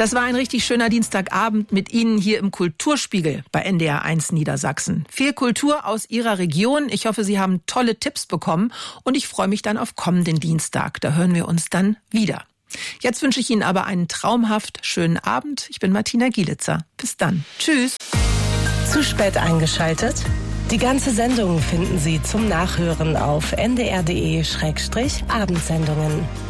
Das war ein richtig schöner Dienstagabend mit Ihnen hier im Kulturspiegel bei NDR1 Niedersachsen. Viel Kultur aus Ihrer Region. Ich hoffe, Sie haben tolle Tipps bekommen und ich freue mich dann auf kommenden Dienstag. Da hören wir uns dann wieder. Jetzt wünsche ich Ihnen aber einen traumhaft schönen Abend. Ich bin Martina Gielitzer. Bis dann. Tschüss. Zu spät eingeschaltet? Die ganze Sendung finden Sie zum Nachhören auf ndr.de/abendsendungen.